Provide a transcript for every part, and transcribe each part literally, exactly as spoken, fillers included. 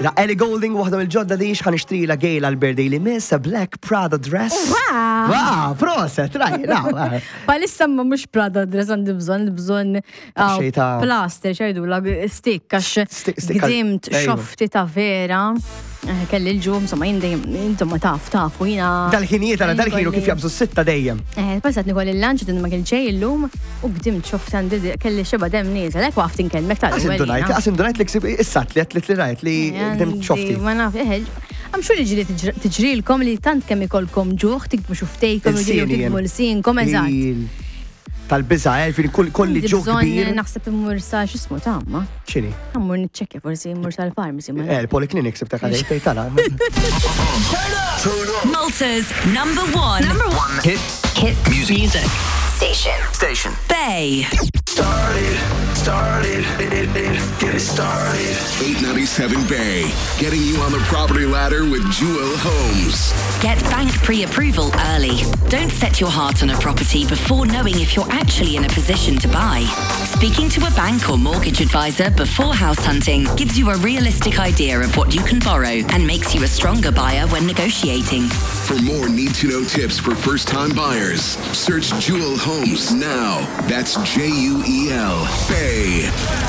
La Ellie Goulding waħda mill-ġodda di xħan ixtrila gejla l-birthday li miss a black Prada dress. Wow! Wow, proset, raj, na. Palissa ma mux Prada dress għandi bżon, bżon plaster, ċajdu, la stick, għax gdimt xofti ta' vera. Kelli l-ġum, somma jindajem, intom ma taf, tafu, jina. Dal-ħinijiet, għana dal-ħinu kif jabżu s-sitta dejjem. Eh, pasat nikol il-lanċ, din ma kelli ġej l-lum, u gdimt xoft għandi kelli xeba dem nisa, lek waftin kelmek tal-għu. Għasim donajt, għasim donajt li ksib issat li għatlit li rajt li gdimt xofti. Ma naf, eħel, għam xu li ġili tiġrilkom li tant kemm ikolkom ġuħ, tikbu xuftejkom, tikbu l-sinkom, eżat. Tal-biza, fin kolli ġuħ kbir. Naħseb immur sa xismu tamma. ċini? Għammur nitċekja forsi immur tal-farmasi. Eh, l-poliklinik sibta għadej fejtala. Malta's number one. Number one. Hit. Hit music. Station. Station. Bay. Started, started, it, it, it, get it started. eight ninety-seven Bay, getting you on the property ladder with Jewel Homes. Get bank pre-approval early. Don't set your heart on a property before knowing if you're actually in a position to buy. Speaking to a bank or mortgage advisor before house hunting gives you a realistic idea of what you can borrow and makes you a stronger buyer when negotiating. For more need-to-know tips for first-time buyers, search Jewel Homes now. That's J U E L. Bay.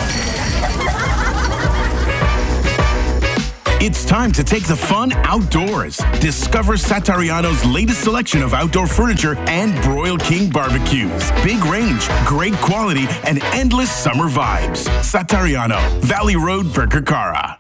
It's time to take the fun outdoors. Discover Satariano's latest selection of outdoor furniture and Broil King barbecues. Big range, great quality, and endless summer vibes. Satariano, Valley Road, Birkirkara.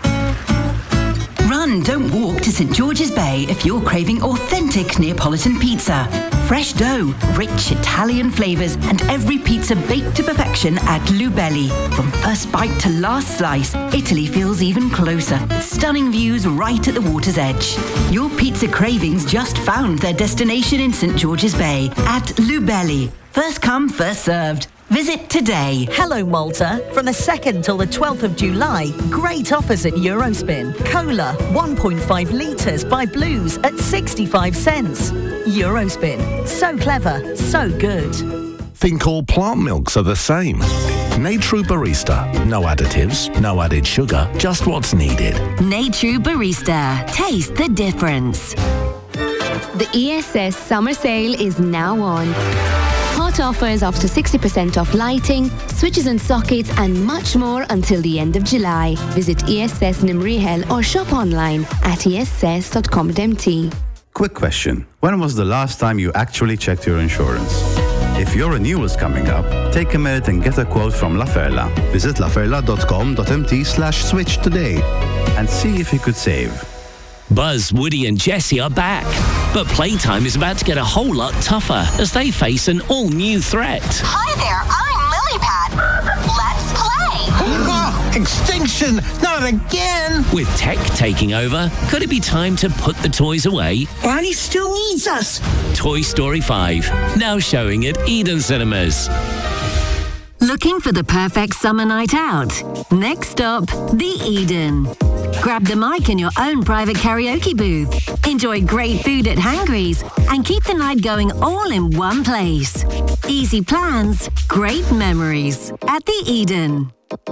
Run, don't walk to Saint George's Bay if you're craving authentic Neapolitan pizza. Fresh dough, rich Italian flavors, and every pizza baked to perfection at Lubelli. From first bite to last slice, Italy feels even closer. Stunning views right at the water's edge. Your pizza cravings just found their destination in Saint George's Bay at Lubelli. First come, first served. Visit today. Hello Malta. From the second till the twelfth of July, great offers at Eurospin. Cola, one point five litres by Blues at sixty-five cents. Eurospin. So clever, so good. Think all plant milks are the same. Natru Barista. No additives, no added sugar, just what's needed. Natru Barista. Taste the difference. The E S S summer sale is now on. Hot offers up to sixty percent off lighting, switches and sockets, and much more until the end of July. Visit E S S Nimrihel or shop online at e s s dot com dot m t. Quick question. When was the last time you actually checked your insurance? If your renewal is coming up, take a minute and get a quote from La Ferla. Visit laferla dot com dot m t slash switch today and see if you could save. Buzz, Woody and Jessie are back. But playtime is about to get a whole lot tougher as they face an all-new threat. Hi there, I'm Lilypad. Let's play! Oh, extinction! Not again! With tech taking over, could it be time to put the toys away? Barney still needs us! Toy Story five, now showing at Eden Cinemas. Looking for the perfect summer night out? Next stop, the Eden. Grab the mic in your own private karaoke booth. Enjoy great food at Hangry's and keep the night going all in one place. Easy plans, great memories at the Eden.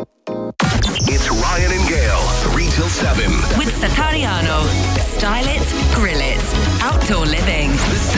It's Ryan and Gail, three till seven. With Satariano. Style it, grill it. Outdoor living.